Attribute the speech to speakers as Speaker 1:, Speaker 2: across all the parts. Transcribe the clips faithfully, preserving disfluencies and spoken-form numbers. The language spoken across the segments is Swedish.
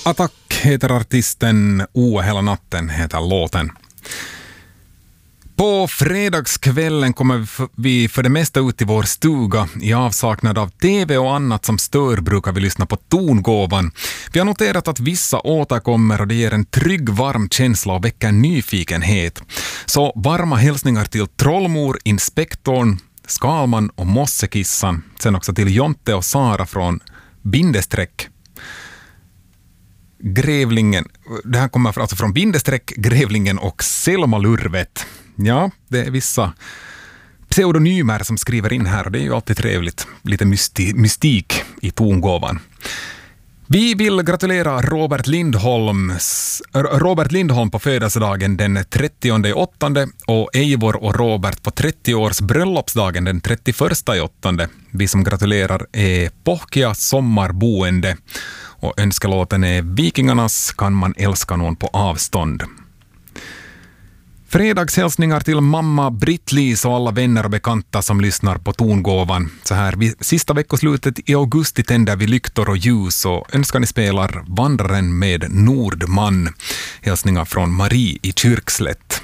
Speaker 1: Attack heter artisten, O hela natten heter låten. På fredagskvällen kommer vi för det mesta ut i vår stuga. I avsaknad av tv och annat som stör brukar vi lyssna på tongåvan. Vi har noterat att vissa återkommer och det ger en trygg varm känsla och väcker nyfikenhet. Så varma hälsningar till Trollmor, Inspektorn, Skalman och Mossekissan. Sen också till Jonte och Sara från Bindesträck. Grävlingen, det här kommer alltså från Bindesträck, Grävlingen och Selma Lurvet. Ja, det är vissa pseudonymer som skriver in här och det är ju alltid trevligt. Lite mysti- mystik i tongåvan. Vi vill gratulera Robert Lindholm, Robert Lindholm på födelsedagen den trettionde åttonde och Eivor och Robert på trettio års bröllopsdagen den trettioförsta åttonde. Vi som gratulerar är Pohkia sommarboende och önskelåten är Vikingarnas Kan man älska någon på avstånd. Fredagshälsningar till mamma Britt-Lis och alla vänner och bekanta som lyssnar på tongåvan. Så här, vid sista veckoslutet i augusti tänder vi lyktor och ljus och önskar ni spelar Vandraren med Nordman. Hälsningar från Marie i Kyrkslätt.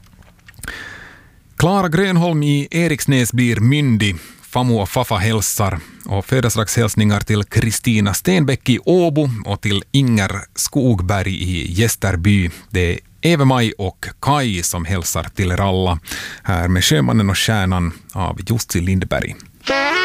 Speaker 1: Klara Grönholm i Eriksnäs blir myndig. Famu och Fafa hälsar och födelsedagshälsningar till Kristina Stenbeck i Åbo och till Inger Skogberg i Gästerby. Det är Eve-Maj och Kai som hälsar till er alla här med Sjömannen och stjärnan av Jussi Lindberg.